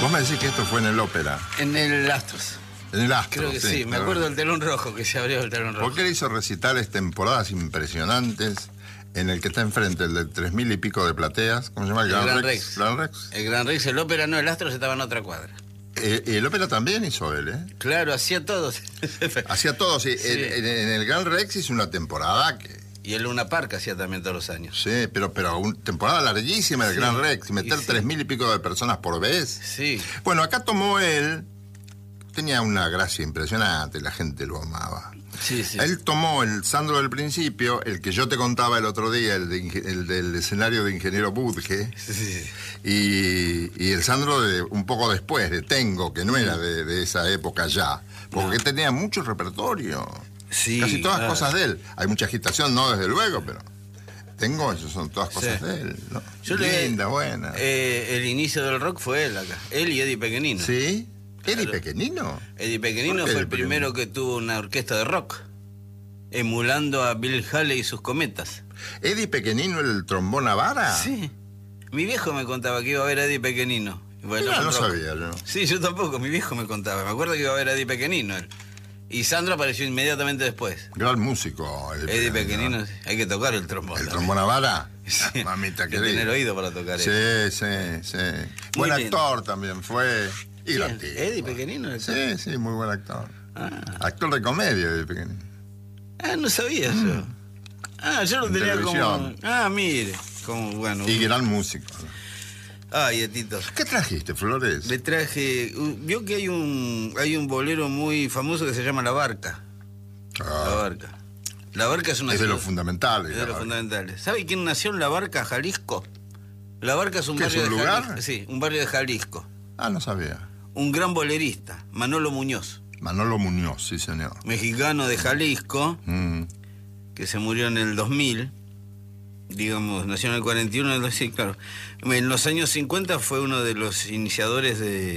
Vos me decís que esto fue en el ópera. En el Astros. En el Astros. Creo que sí, me acuerdo del telón rojo, que se abrió el telón rojo. Porque él hizo recitales, temporadas impresionantes, en el que está enfrente, el de 3.000 y pico de plateas. ¿Cómo se llama? El Gran Rex. Gran Rex. El Gran Rex, el ópera no, el Astros estaba en otra cuadra. El ópera también hizo él, ¿eh? Claro, hacía todo. Hacía todo, sí. Sí. En el Gran Rex hizo una temporada que... Y el Luna Park hacía también todos los años. Sí, pero una temporada larguísima del Gran Rex, y meter 3.000 y pico de personas por vez. Sí. Bueno, acá tomó él, tenía una gracia impresionante, la gente lo amaba. Sí, sí. Él tomó el Sandro del principio, el que yo te contaba el otro día, el del escenario de Ingeniero Budge, Sí. y el Sandro de un poco después, de Tengo, que no era de esa época ya, porque tenía mucho repertorio. Sí, casi todas claro. cosas de él. Hay mucha agitación, no desde luego, pero Tengo, eso son todas cosas de él, ¿no? Linda, buena. El inicio del rock fue él acá. Él y Eddie Pequenino. ¿Sí? ¿Eddie Claro. Pequenino? Eddie Pequenino fue el primero que tuvo una orquesta de rock, emulando a Bill Haley y sus Cometas. ¿Eddie Pequenino el trombón a vara? Sí. Mi viejo me contaba que iba a ver a Eddie Pequenino. Bueno, No sabía yo. Sí, yo tampoco, mi viejo me contaba. Me acuerdo que iba a ver a Eddie Pequenino él. Y Sandro apareció inmediatamente después. Gran músico. Eddie Pequenino, hay que tocar el trombón. ¿El trombón a vara? Sí. Mamita Hay que querida. tener oído para tocar Sí, eso. sí. Muy Buen lindo. actor también fue. Y gran tipo. ¿Eddie Pequenino? Sí, muy buen actor. Ah. Actor de comedia, Eddie Pequenino. No sabía yo. Yo lo En tenía como... televisión. Mire. Como, bueno. Y gran músico. Ay, Etito. ¿Qué trajiste, Flores? Le traje... Vio que hay un bolero muy famoso que se llama La Barca. La Barca. La Barca es una Es de ciudad- los fundamentales. Es de los fundamentales. ¿Sabe quién nació en La Barca, Jalisco? La Barca es un ¿Qué es, barrio un de lugar? Jalisco. Sí, un barrio de Jalisco. No sabía. Un gran bolerista, Manolo Muñoz, Manolo Muñoz, sí, señor. mexicano de Jalisco, que se murió en el 2000, digamos, nació en el 41, sí, claro. En los años 50 fue uno de los iniciadores de